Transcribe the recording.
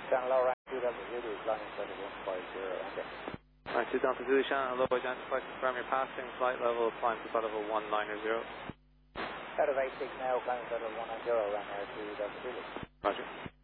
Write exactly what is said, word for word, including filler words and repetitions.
Channel low rank two Delta Zulu, flying set of one five zero, okay. Alright, two Delta Zulu, Shannon, low identified, confirm your passing, flight level, climb to flight level one nine zero. Out of eight six now, climbing set of one nine zero, ran air two Delta Zulu. Roger.